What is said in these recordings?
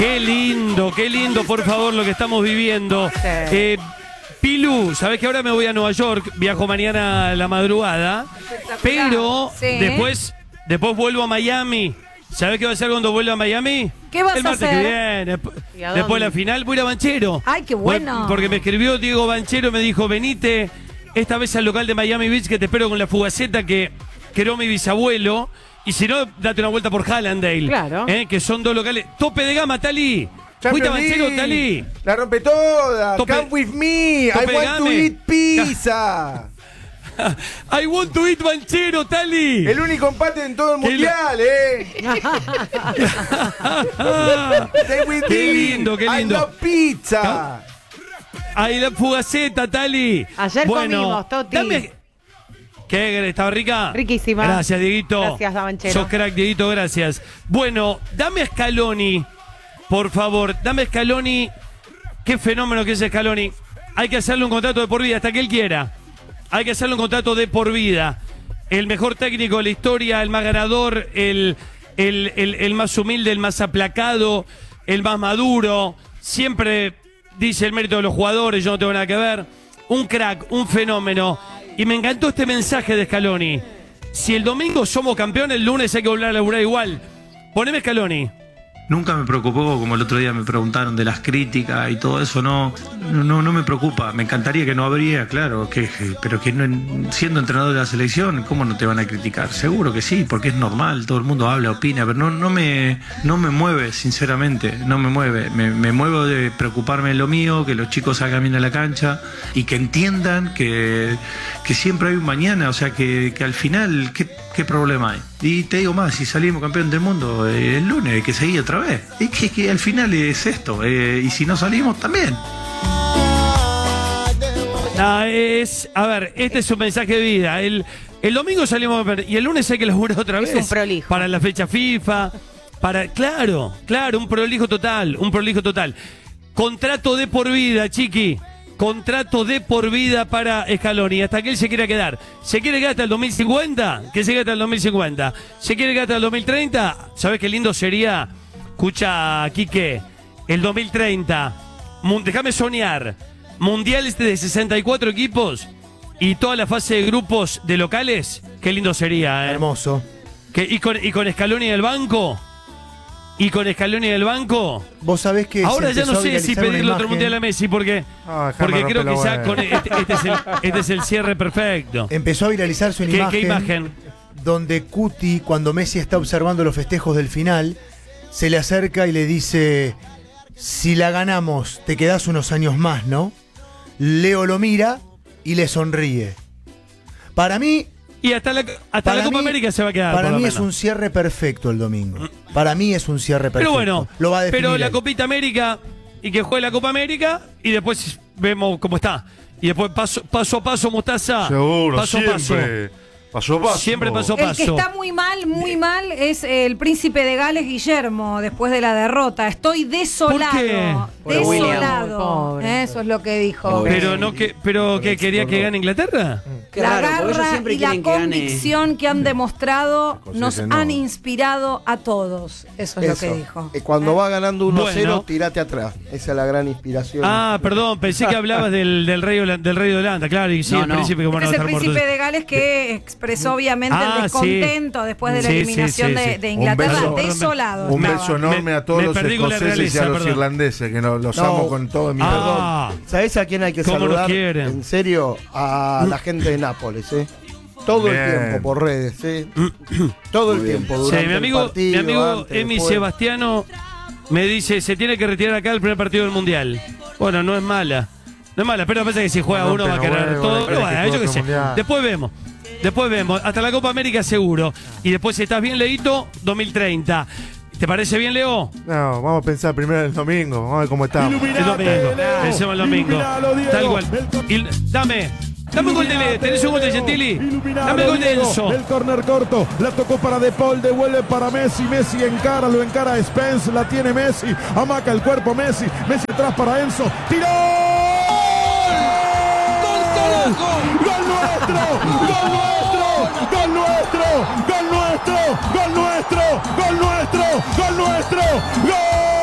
qué lindo, por favor, lo que estamos viviendo. Sí. Pilu, sabés que ahora me voy a Nueva York, viajo mañana a la madrugada, pero sí, después vuelvo a Miami. ¿Sabés qué va a hacer cuando vuelva a Miami? ¿Qué vas a hacer? El martes que viene. Después de la final voy a ir a Banchero. ¡Ay, qué bueno! Porque me escribió Diego Banchero, me dijo, venite esta vez al local de Miami Beach que te espero con la fugaceta que creó mi bisabuelo. Y si no, date una vuelta por Hallandale. Claro. Que son dos locales. Tope de gama, Tali. ¿Fuiste a Banchero, Tali? La rompe toda. Come with me. I want to eat pizza. I want to eat Banchero, Tali. El único empate en todo el mundial, Stay with qué lindo, qué lindo. I love pizza. Ahí la fugaceta, Tali. Ayer comimos, Toti. ¿Qué? ¿Estaba rica? Riquísima. Gracias, Dieguito. Gracias, Banchero. Sos crack, Dieguito, gracias. Bueno, dame a Scaloni, por favor. Dame a Scaloni. Qué fenómeno que es Scaloni. Hay que hacerle un contrato de por vida, hasta que él quiera. Hay que hacerle un contrato de por vida. El mejor técnico de la historia, el más ganador, el más humilde, el más aplacado, el más maduro. Siempre dice el mérito de los jugadores, yo no tengo nada que ver. Un crack, un fenómeno. Y me encantó este mensaje de Scaloni. Si el domingo somos campeones, el lunes hay que volver a laburar igual. Poneme Scaloni. Nunca me preocupó, como el otro día me preguntaron de las críticas y todo eso, no me preocupa. Me encantaría que no habría, claro, pero que no, siendo entrenador de la selección, ¿cómo no te van a criticar? Seguro que sí, porque es normal, todo el mundo habla, opina, pero no me mueve, sinceramente, no me mueve. Me muevo de preocuparme de lo mío, que los chicos salgan bien a la cancha y que entiendan que siempre hay un mañana, o sea, que al final, ¿qué problema hay? Y te digo más, si salimos campeón del mundo el lunes, hay que seguir otra vez. Es que al final es esto, y si no salimos también. A ver, este es un mensaje de vida. El domingo salimos y el lunes hay que laburar otra vez. Es un prolijo. Para la fecha FIFA, claro, un prolijo total. Contrato de por vida, chiqui. Contrato de por vida para Scaloni, hasta que él se quiera quedar. ¿Se quiere quedar hasta el 2050? Que se quede hasta el 2050. ¿Se quiere quedar hasta el 2030? ¿Sabes qué lindo sería? Escucha, Quique, el 2030. Déjame soñar. Mundiales de 64 equipos y toda la fase de grupos de locales. Qué lindo sería, ¿eh? Hermoso. Y con Scaloni en el banco. Vos sabés que ahora ya no sé si pedirle otro mundial a Messi porque creo que ya con este es el cierre perfecto. Empezó a viralizarse una ¿Qué imagen? Donde Cuti, cuando Messi está observando los festejos del final, se le acerca y le dice: si la ganamos, te quedás unos años más, ¿no? Leo lo mira y le sonríe. Para mí... Y hasta la Copa América se va a quedar. Para mí es un cierre perfecto el domingo. Para mí es un cierre perfecto. Pero bueno, lo va a definir pero la él. Copita América, y que juegue la Copa América, y después vemos cómo está. Y después paso a paso, Mostaza. Seguro, paso a paso. Paso a paso. Siempre paso a El paso. que está muy mal, es el príncipe de Gales, Guillermo, después de la derrota. Estoy desolado. ¿Por qué? Desolado. Eso es lo que dijo. Pero que quería que gane Inglaterra. Qué La raro, porque ellos garra siempre y la quieren que gane. convicción que han demostrado nos no. han inspirado a todos. Eso es lo que dijo. Cuando va ganando 1-0, Bueno. tirate atrás. Esa es la gran inspiración. Ah, perdón, pensé que hablabas del rey de Holanda, claro, y sí, No, el no. príncipe como no Este es va a el estar príncipe muerto. de Gales que expresó obviamente el Ah, descontento después de la eliminación de Inglaterra. Un beso- Desolado. Un estaba. beso enorme a todos me los perdí con la escoceses y realeza, a los perdón. irlandeses, que los amo con todo mi Ah, ¿Sabés a quién hay que ¿Cómo nos saludar? quieren? En serio, a la gente de Nápoles, Todo Bien. el tiempo por redes, Todo el tiempo sí, durante mi el amigo partido, antes, Emi después. Sebastiano me dice, se tiene que retirar acá el primer partido del Mundial. Bueno, no es mala. No es mala, pero parece que si juega No, uno va a pero querer bueno, todo. bueno, Pero bueno, que yo qué otro sé. mundial. Después vemos. Hasta la Copa América seguro. Y después, si estás bien, Leito, 2030. ¿Te parece bien, Leo? No, vamos a pensar primero el domingo, vamos a ver cómo estamos. El domingo. Pensemos el domingo. Tal cual. Y dame un gol de Leo. ¿Tenés un gol de Gentili? Dame el gol de Enzo. El córner corto, la tocó para De Paul, devuelve para Messi, Messi lo encara Spence, la tiene Messi, amaca el cuerpo Messi atrás para Enzo, tiró. ¡Gol! ¡Gol nuestro! ¡Gol nuestro! ¡Gol nuestro! ¡Gol nuestro! ¡Gol nuestro! ¡Gol nuestro! ¡Gol nuestro! ¡Gol!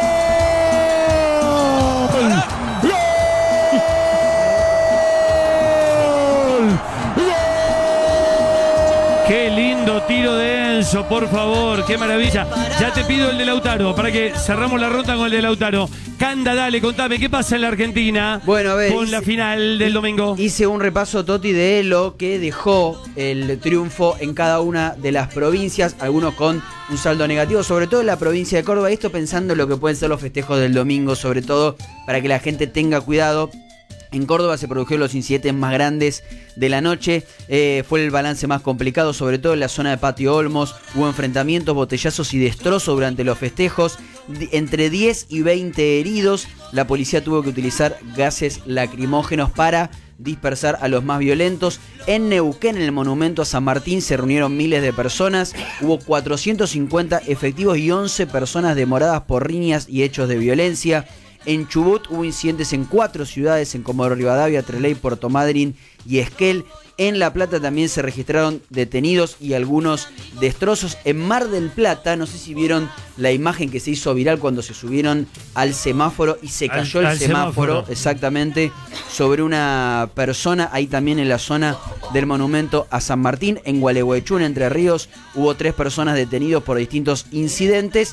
Qué lindo tiro de Enzo, por favor, qué maravilla. Ya te pido el de Lautaro, para que cerramos la ronda con el de Lautaro. Canda, dale, contame, ¿qué pasa en la Argentina? Bueno, a ver, con la final del domingo. Hice un repaso, Toti, de lo que dejó el triunfo en cada una de las provincias, algunos con un saldo negativo, sobre todo en la provincia de Córdoba. Esto pensando en lo que pueden ser los festejos del domingo, sobre todo para que la gente tenga cuidado. En Córdoba se produjeron los incidentes más grandes de la noche, fue el balance más complicado, sobre todo en la zona de Patio Olmos. Hubo enfrentamientos, botellazos y destrozos durante los festejos, entre 10 y 20 heridos. La policía tuvo que utilizar gases lacrimógenos para dispersar a los más violentos. En Neuquén, en el monumento a San Martín, se reunieron miles de personas, hubo 450 efectivos y 11 personas demoradas por riñas y hechos de violencia. En Chubut hubo incidentes en 4 ciudades, en Comodoro Rivadavia, Trelew, Puerto Madryn y Esquel. En La Plata también se registraron detenidos y algunos destrozos. En Mar del Plata, no sé si vieron la imagen que se hizo viral cuando se subieron al semáforo y se cayó el semáforo, exactamente, sobre una persona. Ahí también en la zona del monumento a San Martín, en Gualeguaychú, en Entre Ríos, hubo 3 personas detenidos por distintos incidentes.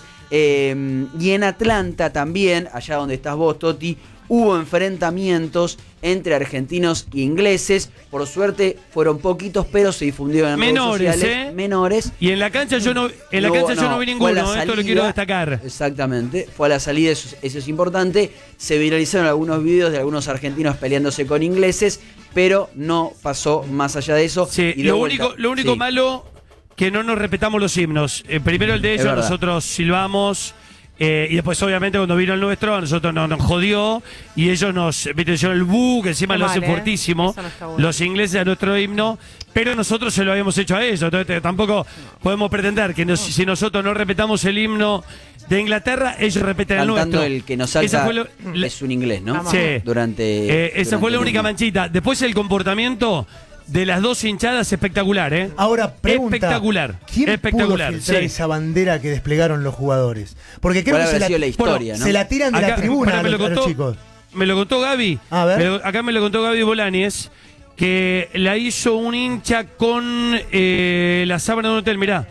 Y en Atlanta también, allá donde estás vos, Toti, hubo enfrentamientos entre argentinos e ingleses. Por suerte fueron poquiquos, pero se difundieron en menores, redes sociales. Menores. Y en la cancha yo no vi ninguno, esto lo quiero destacar. Exactamente, fue a la salida, eso es importante. Se viralizaron algunos videos de algunos argentinos peleándose con ingleses, pero no pasó más allá de eso. Sí, y lo único malo, que no nos respetamos los himnos. Primero el de ellos, nosotros silbamos. Y después, obviamente, cuando vino el nuestro, a nosotros nos jodió. Y ellos nos hicieron el bu, que encima lo hacen fuertísimo. No bueno. Los ingleses a nuestro himno. Pero nosotros se lo habíamos hecho a ellos. Entonces, tampoco podemos pretender que si nosotros no respetamos el himno de Inglaterra, ellos respetan el nuestro. El que nos salta es un inglés, ¿no? Sí. Esa fue la única manchita. Después el comportamiento de las dos hinchadas, espectacular, ¿eh? Ahora, pregunta, espectacular. ¿quién pudo filtrar esa bandera que desplegaron los jugadores? Porque creo que la historia, ¿no? Se la tiran de la tribuna a los chicos. Me lo contó Gaby. A ver. Acá me lo contó Gaby Bolañez, que la hizo un hincha con la sábana de un hotel. Mirá,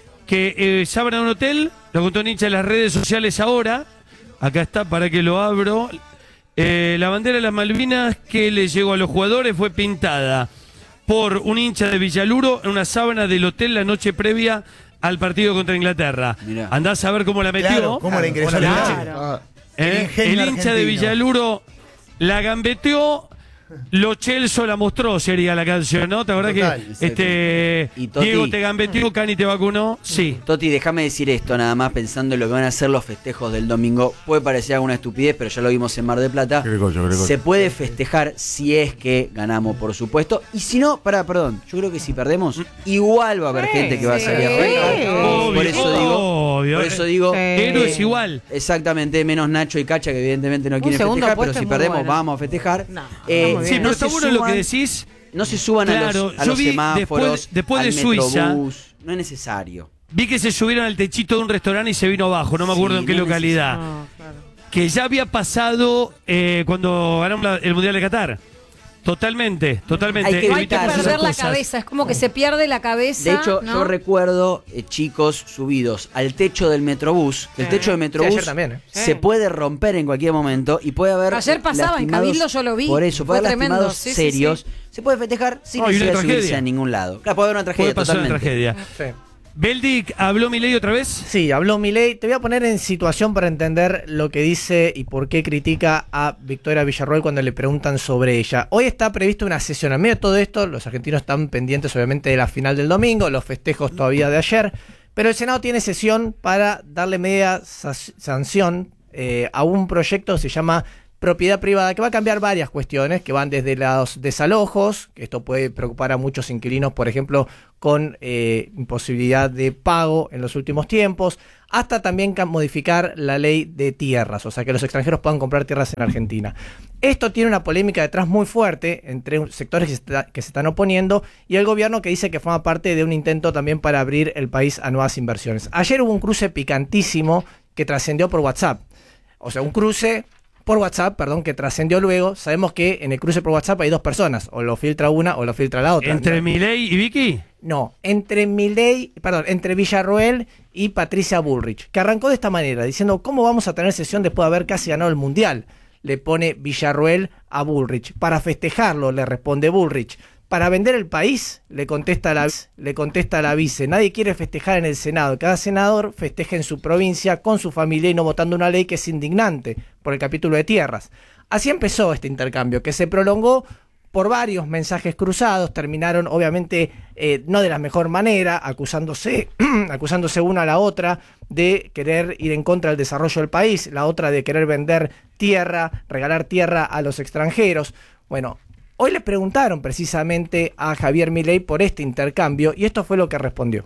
que sábana de un hotel, lo contó un hincha en las redes sociales ahora. Acá está, para que lo abro. La bandera de las Malvinas que le llegó a los jugadores fue pintada por un hincha de Villaluro en una sábana del hotel la noche previa al partido contra Inglaterra. Mirá. Andás a ver cómo la metió. Claro, cómo la ingresó. El hincha de Villaluro la gambeteó. Lo Chelso la mostró, sería la canción, ¿no? ¿Te acordás que Toti, Diego te gambeteó, Cani te vacunó? Sí. Toti, déjame decir esto nada más, pensando en lo que van a ser los festejos del domingo. Puede parecer alguna estupidez, pero ya lo vimos en Mar del Plata. Se puede festejar si es que ganamos, por supuesto. Y si no, perdón, yo creo que si perdemos, igual va a haber gente que va a salir a festejar. Por eso digo, héroes igual. Exactamente, menos Nacho y Cacha, que evidentemente no quieren festejar, pero si perdemos, vamos a festejar. Sí, pero está bueno lo que decís. No se suban a los semáforos, después al de Suiza, Metrobús. No es necesario. Vi que se subieron al techito de un restaurante y se vino abajo, no me acuerdo en qué localidad. Que ya había pasado cuando ganamos el Mundial de Qatar. Totalmente. Hay que perder la cabeza, es como que se pierde la cabeza. De hecho, ¿no? Yo recuerdo chicos subidos al techo del Metrobús. El techo del Metrobús también, se puede romper en cualquier momento y puede haber. Ayer pasaba en Cabildo, yo lo vi. Por eso, puede haber lastimados serios. Se puede festejar sin necesidad de subirse a ningún lado. Claro, puede haber una tragedia. Puede pasar una tragedia. Sí. Beldic, ¿habló Milei otra vez? Sí, habló Milei. Te voy a poner en situación para entender lo que dice y por qué critica a Victoria Villarroel cuando le preguntan sobre ella. Hoy está previsto una sesión. En medio de todo esto, los argentinos están pendientes obviamente de la final del domingo, los festejos todavía de ayer, pero el Senado tiene sesión para darle media sanción a un proyecto que se llama propiedad privada, que va a cambiar varias cuestiones, que van desde los desalojos, que esto puede preocupar a muchos inquilinos, por ejemplo, con imposibilidad de pago en los últimos tiempos, hasta también modificar la ley de tierras, o sea, que los extranjeros puedan comprar tierras en Argentina. Esto tiene una polémica detrás muy fuerte entre sectores que se están oponiendo y el gobierno que dice que forma parte de un intento también para abrir el país a nuevas inversiones. Ayer hubo un cruce picantísimo que trascendió por WhatsApp, o sea, un cruce por WhatsApp, perdón, que trascendió luego. Sabemos que en el cruce por WhatsApp hay dos personas, o lo filtra una o lo filtra la otra. ¿Entre Milei y Vicky? No, entre Villarroel y Patricia Bullrich, que arrancó de esta manera, diciendo ¿cómo vamos a tener sesión después de haber casi ganado el Mundial? Le pone Villarroel a Bullrich. Para festejarlo, le responde Bullrich. Para vender el país, le contesta la vice. Nadie quiere festejar en el Senado. Cada senador festeja en su provincia con su familia y no votando una ley que es indignante por el capítulo de tierras. Así empezó este intercambio, que se prolongó por varios mensajes cruzados. Terminaron, obviamente, no de la mejor manera, acusándose una a la otra de querer ir en contra del desarrollo del país, la otra de querer vender tierra, regalar tierra a los extranjeros. Bueno, hoy le preguntaron precisamente a Javier Milei por este intercambio y esto fue lo que respondió.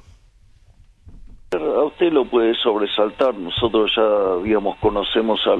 A usted lo puede sobresaltar. Nosotros ya, digamos, conocemos a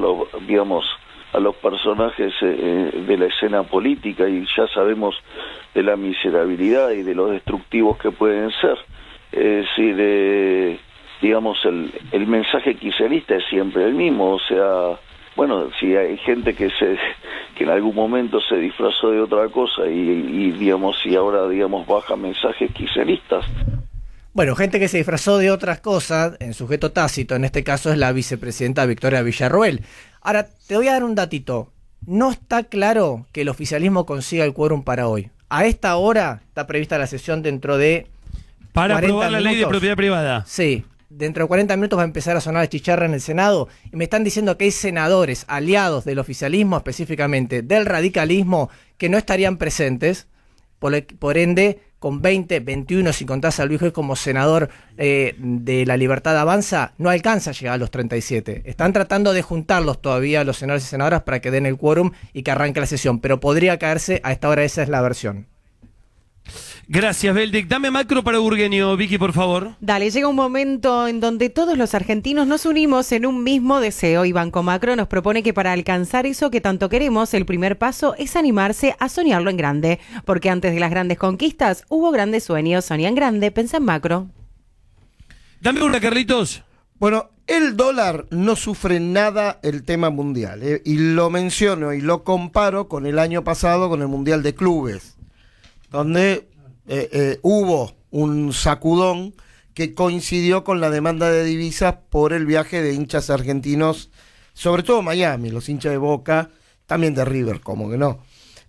los personajes de la escena política y ya sabemos de la miserabilidad y de los destructivos que pueden ser. Es decir, digamos, el mensaje kirchnerista es siempre el mismo, o sea, bueno, si hay gente que en algún momento se disfrazó de otra cosa y digamos, y ahora, digamos, baja mensajes kirchneristas. Bueno, gente que se disfrazó de otras cosas, en sujeto tácito, en este caso es la vicepresidenta Victoria Villarroel. Ahora, te voy a dar un datito. No está claro que el oficialismo consiga el quórum para hoy. A esta hora está prevista la sesión dentro de para aprobar la ley de propiedad privada. Sí. Dentro de 40 minutos va a empezar a sonar la chicharra en el Senado y me están diciendo que hay senadores aliados del oficialismo, específicamente del radicalismo, que no estarían presentes, por ende, con 20, 21, si contás a Luis Juez como senador de La Libertad Avanza, no alcanza a llegar a los 37. Están tratando de juntarlos todavía los senadores y senadoras para que den el quórum y que arranque la sesión, pero podría caerse a esta hora, esa es la versión. Gracias, Beldic. Dame macro para Burgueño, Vicky, por favor. Dale, llega un momento en donde todos los argentinos nos unimos en un mismo deseo y Banco Macro nos propone que para alcanzar eso que tanto queremos, el primer paso es animarse a soñarlo en grande. Porque antes de las grandes conquistas hubo grandes sueños. Soñá en grande, pensá en macro. Dame una, Carlitos. Bueno, el dólar no sufre nada el tema mundial, y lo menciono y lo comparo con el año pasado, con el Mundial de Clubes, donde hubo un sacudón que coincidió con la demanda de divisas por el viaje de hinchas argentinos, sobre todo Miami, los hinchas de Boca, también de River, como que no.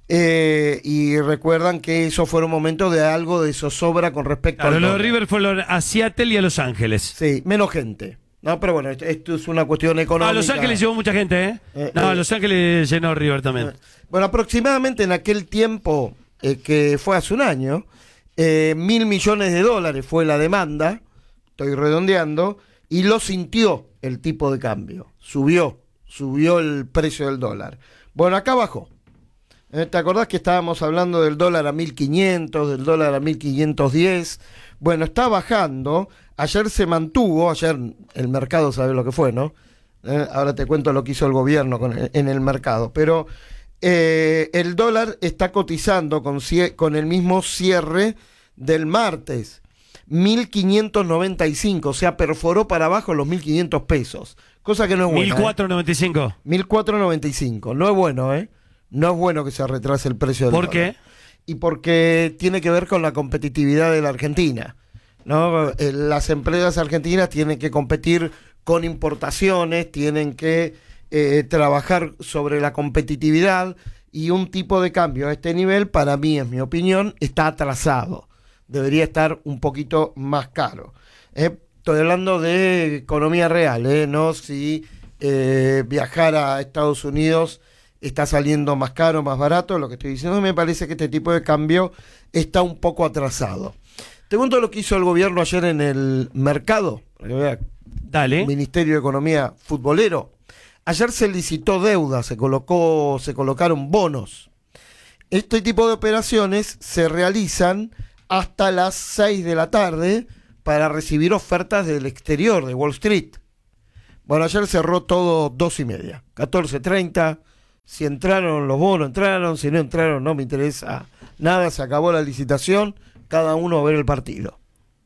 Y recuerdan que eso fue un momento de algo de zozobra con respecto a lo de dólar. River fue a Seattle y a Los Ángeles. Sí, menos gente. No, pero bueno, esto es una cuestión económica. A Los Ángeles llevó mucha gente, ¿eh? A Los Ángeles llenó River también. Bueno, aproximadamente en aquel tiempo, que fue hace un año, $1.000 millones fue la demanda, estoy redondeando, y lo sintió el tipo de cambio. Subió el precio del dólar. Bueno, acá bajó. ¿Te acordás que estábamos hablando del dólar a 1.500, del dólar a 1.510? Bueno, está bajando. Ayer se mantuvo, ayer el mercado sabe lo que fue, ¿no? Ahora te cuento lo que hizo el gobierno en el mercado. Pero el dólar está cotizando con el mismo cierre del martes. 1.595, o sea, perforó para abajo los 1.500 pesos. Cosa que no es buena. 1.495. 1.495. No es bueno, ¿eh? No es bueno que se retrase el precio del dólar. ¿Por qué? Y porque tiene que ver con la competitividad de la Argentina, ¿no? Las empresas argentinas tienen que competir con importaciones, tienen que trabajar sobre la competitividad, y un tipo de cambio a este nivel, para mí, es mi opinión, está atrasado. Debería estar un poquito más caro. Estoy hablando de economía real, no si viajar a Estados Unidos está saliendo más caro, más barato. Lo que estoy diciendo, me parece que este tipo de cambio está un poco atrasado. Te cuento lo que hizo el gobierno ayer en el mercado. Dale. Ministerio de Economía futbolero. Ayer se licitó deuda, se colocaron bonos. Este tipo de operaciones se realizan hasta las 6 de la tarde para recibir ofertas del exterior, de Wall Street. Bueno, ayer cerró todo 2:30, 14:30. Si entraron los bonos, entraron. Si no entraron, no me interesa nada. Se acabó la licitación. Cada uno a ver el partido.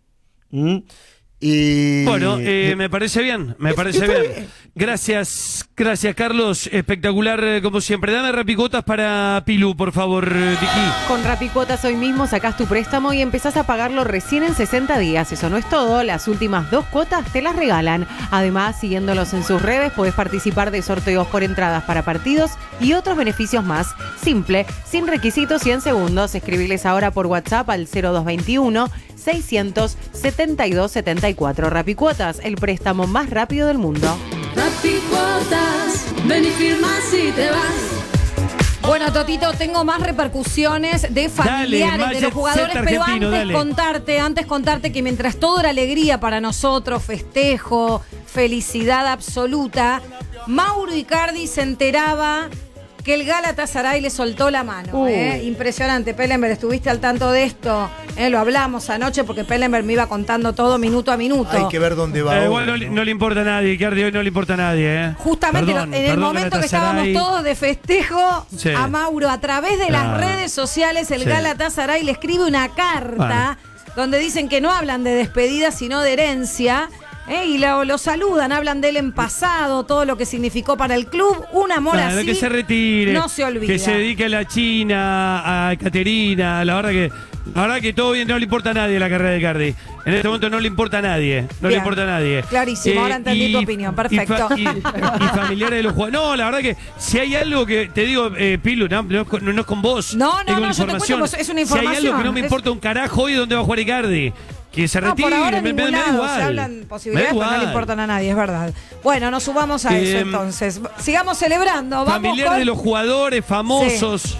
Y bueno, me parece bien, bien. Gracias, Carlos, espectacular como siempre. Dame rapicuotas para Pilu, por favor, Vicky. Con Rapicuotas hoy mismo sacás tu préstamo y empezás a pagarlo recién en 60 días. Eso no es todo, las últimas 2 cuotas te las regalan. Además, siguiéndolos en sus redes, podés participar de sorteos por entradas para partidos y otros beneficios más. Simple, sin requisitos y en segundos. Escribiles ahora por WhatsApp al 0221 672 74. Rapicuotas, el préstamo más rápido del mundo. Rapicuotas, ven y firma si te vas. Bueno, Totito, tengo más repercusiones de familiares dale, de los jugadores, pero dale. antes contarte que mientras todo era alegría para nosotros, festejo, felicidad absoluta, Mauro Icardi se enteraba que el Galatasaray le soltó la mano. Impresionante, Pellenberg, estuviste al tanto de esto. Lo hablamos anoche porque Pellenberg me iba contando todo minuto a minuto. Hay que ver dónde va. Bueno, no le importa a nadie, Icardi hoy no le importa a nadie. Justamente en el momento que estábamos todos de festejo, sí, a Mauro, a través de las redes sociales, el Galatasaray le escribe una carta donde dicen que no hablan de despedida, sino de herencia. Y lo saludan, hablan de él en pasado, todo lo que significó para el club. Un amor así que se retire, no se olvida. Que se dedique a la China, a Caterina. La verdad que todo bien, no le importa a nadie la carrera de Icardi. En este momento no le importa a nadie. No le importa a nadie. Clarísimo, ahora entendí tu opinión, perfecto. Y familiares de los jugadores. No, la verdad que si hay algo que te digo, Pilu, no es con vos. No, yo te cuento, es una información. Si hay algo que no me importa un carajo hoy, ¿dónde va a jugar Icardi? Que se retire, por ahora me da igual. Se hablan posibilidades, pero no le importan a nadie, es verdad. Bueno, nos subamos a eso entonces. Sigamos celebrando. Familiar de los jugadores famosos.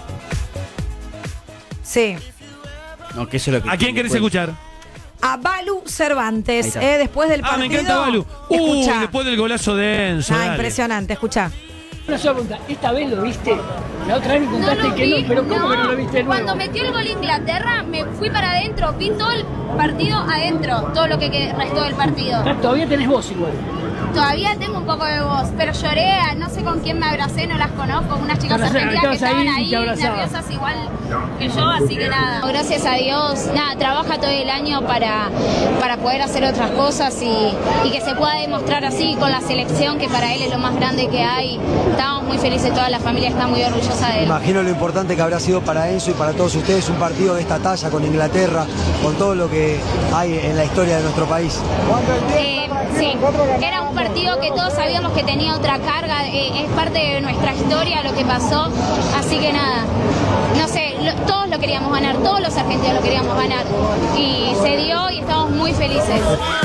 Sí. No, que eso es lo que ¿A quién querés escuchar? A Balu Cervantes, después del partido. Me encanta Balu. Después del golazo de Enzo. Impresionante, escuchá. Una sola pregunta, ¿esta vez lo viste? La otra vez me contaste que no, pero ¿cómo que no lo viste de nuevo? Cuando metió el gol Inglaterra, me fui para adentro, vi todo el partido adentro, todo lo que restó del partido. Todavía tenés voz igual. Todavía tengo un poco de voz, pero lloré, no sé con quién me abracé, no las conozco, unas chicas argentinas que estaban ahí nerviosas igual que yo, así que nada. Gracias a Dios, nada, trabaja todo el año para poder hacer otras cosas y que se pueda demostrar así con la selección, que para él es lo más grande que hay. Estamos muy felices, toda la familia está muy orgullosa de él. Imagino lo importante que habrá sido para Enzo y para todos ustedes un partido de esta talla con Inglaterra, con todo lo que hay en la historia de nuestro país. Sí, era un partido que todos sabíamos que tenía otra carga, es parte de nuestra historia lo que pasó, así que nada, no sé, todos lo queríamos ganar, todos los argentinos lo queríamos ganar y se dio y estamos muy felices.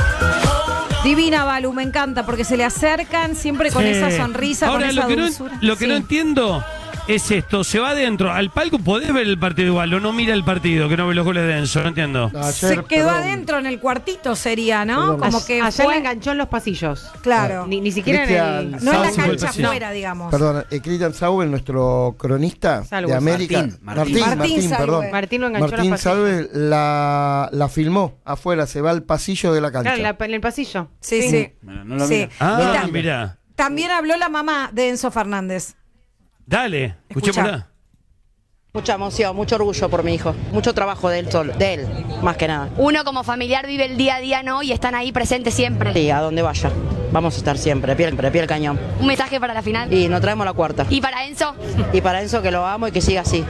Divina Balu, me encanta porque se le acercan siempre con esa sonrisa, ahora, con esa dulzura. Lo que no entiendo es esto, se va adentro, al palco podés ver el partido igual, o no mira el partido, que no ve los goles de Enzo, no entiendo. Se quedó adentro en el cuartito sería, ¿no? Como que allá le enganchó en los pasillos. Claro. Ni siquiera en el... No en la cancha afuera, digamos. Perdón, Cristian Sauber, nuestro cronista de América. Martín, perdón. Martín lo enganchó Martín Sauber la filmó afuera, se va al pasillo de la cancha. Claro, en el pasillo. Sí. Bueno, no lo mira. Mira. También habló la mamá de Enzo Fernández. Dale, escuchémosla. Mucha emoción, mucho orgullo por mi hijo, mucho trabajo de él, más que nada. Uno como familiar vive el día a día, ¿no? Y están ahí presentes siempre. Sí, a donde vaya, vamos a estar siempre, pie al cañón. Un mensaje para la final. Y nos traemos la cuarta. ¿Y para Enzo? Y para Enzo que lo amo y que siga así.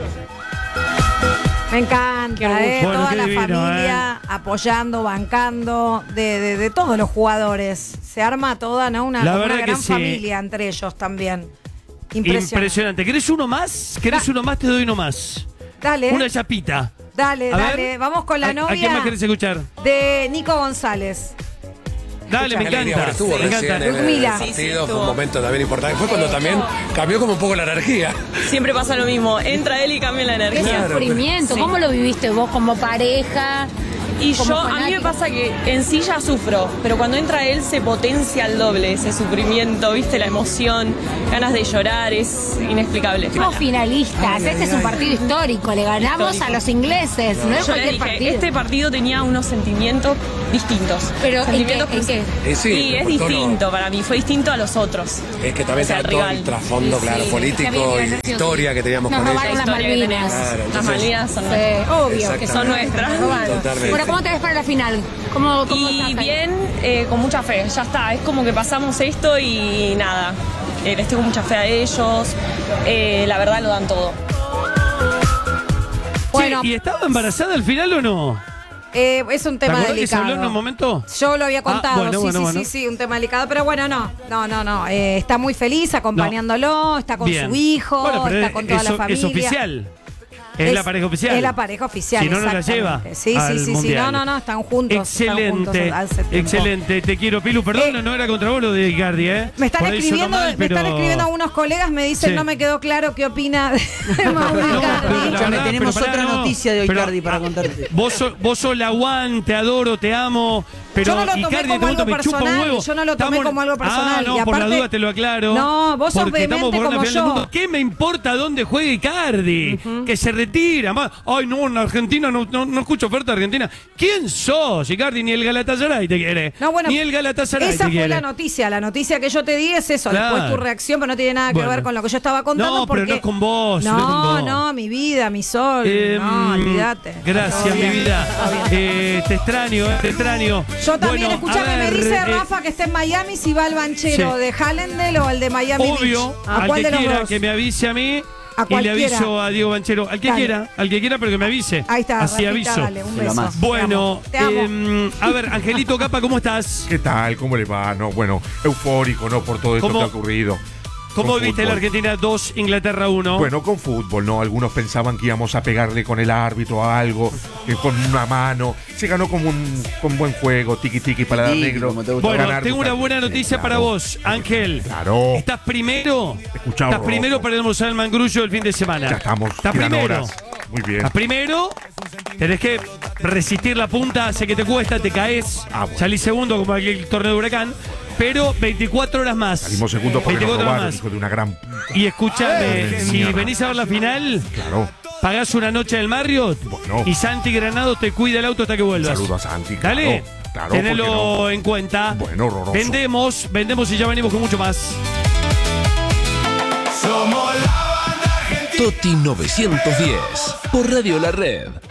Me encanta, toda la familia apoyando, bancando, de todos los jugadores. Se arma toda, ¿no? Una gran familia entre ellos también. Impresionante. ¿Querés uno más? Uno más? Te doy uno más. Dale. Una chapita. Dale. Vamos con la novia. ¿A quién más querés escuchar? De Nico González. Dale, me encanta. Me encanta. Ludmila. Fue un momento también importante. Fue cuando también cambió como un poco la energía. Siempre pasa lo mismo. Entra él y cambia la energía. Qué sufrimiento. ¿Cómo lo viviste vos como pareja? Y como yo, a mí me fanática. pasa que en sí ya sufro, pero cuando entra él se potencia al doble ese sufrimiento, viste, la emoción, ganas de llorar, es inexplicable. Somos finalistas, este es un partido histórico, le ganamos Histórico. a los ingleses, no es Yo le cualquier dije, partido. este partido tenía unos sentimientos distintos. Pero, ¿en sentimientos qué? Sí, y es por todo. distinto para mí, fue distinto a los otros. Es que también O sea, está todo rival. el trasfondo, claro, Sí, político y historia que teníamos Nos con robaron ellos. las Malvinas. Claro, Las entonces- Malvinas son Sí, nuestras. obvio que Son nuestras. Totalmente. Bueno, ¿cómo te ves para la final? ¿Cómo Y estás ahí? bien, con mucha fe, ya está, es como que pasamos esto y nada, les tengo mucha fe a ellos, la verdad lo dan todo. Bueno. Che, ¿y estaba embarazada al final o no? Es un ¿Te tema acordás que se delicado. habló en un momento? Yo lo había contado, bueno, sí, bueno, sí, bueno. sí, un tema delicado, pero bueno, no. Está muy feliz acompañándolo, está con Bien. su hijo, Bueno, pero está con toda la familia. Es oficial. Es la pareja oficial. Es la pareja oficial. Si no, no la lleva. exactamente. Sí, al sí, Mundial. no, están juntos. Excelente, hace tiempo. excelente. Te quiero, Pilu. Perdón, no era contra vos lo de Icardi, ¿eh? Me están Por ahí sonó escribiendo, mal, me están pero- escribiendo algunos colegas, me dicen, Sí. no me quedó claro qué opina de Mauro No, Icardi. pero la Escúchame, verdad, tenemos pero pará, otra no. noticia de Pero, Icardi para contarte. Vos sos la Juan, te adoro, te amo. Pero Yo no lo tomé Icardi, como te algo me chupa un personal, huevo. yo no lo tomé como algo personal, No, y por la aparte- duda te lo aclaro. No, vos sos porque estamos vehemente por una como final del yo. mundo. ¿Qué me importa dónde juegue Icardi? Que se retira. Ay, no, en Argentina no escucho oferta de Argentina. ¿Quién sos, Icardi? Ni el Galatasaray te quiere. No, bueno, Ni el Galatasaray esa te fue quiere. la noticia. La noticia que yo te di es eso. Claro. Después tu reacción, pero no tiene nada que Bueno. ver con lo que yo estaba contando. No, porque... pero no es con vos. No, es con vos. No, mi vida, mi sol. No, olvídate. Gracias, Todo mi bien. vida. Te extraño, te extraño. Yo también, Bueno, escúchame, a me ver, dice Rafa que está en Miami si va al banchero Sí. de Halendale o al de Miami Obvio, Beach. ¿A al cuál que de los quiera dos? que me avise a mí A y le cualquiera. aviso a Diego Banchero. Al que Dale. quiera, pero que me avise. Ahí está, así Rafita, aviso. dale, un beso. Bueno, Te amo. a ver, Angelito Capa, ¿cómo estás? ¿Qué tal? ¿Cómo le va? No, bueno, eufórico, ¿no? Por todo esto ¿Cómo? que ha ocurrido. ¿Cómo Con viste la fútbol. Argentina 2, Inglaterra 1? Bueno, con fútbol, ¿no? Algunos pensaban que íbamos a pegarle con el árbitro a algo, que con una mano. Se ganó con buen juego, tiki-tiki, paladar Tiki, negro. como te gusta. Bueno, Ganar, tengo una buscar. buena noticia Sí, para claro. vos, Ángel. Claro. ¿Estás primero? Escuchado, ¿Estás primero para almorzar el mangrullo el fin de semana? Ya estamos, ¿Estás quedan primero? horas. Muy bien. ¿Estás primero? Tenés que resistir la punta, sé que te cuesta, te caes. Bueno. Salís segundo como aquel torneo de Huracán, pero 24 horas más. Salimos segundos porque nos 24 horas robaron, más. hijo de una gran puta. Y escúchame, si mierda. venís a ver la final, Claro. pagás una noche del Marriott Bueno. y Santi Granado te cuida el auto hasta que vuelvas. Saludo a Santi. Dale, Claro, tenelo ¿por qué no? en cuenta. Bueno, horroroso. Vendemos y ya venimos con mucho más. Toti 910 por Radio La Red.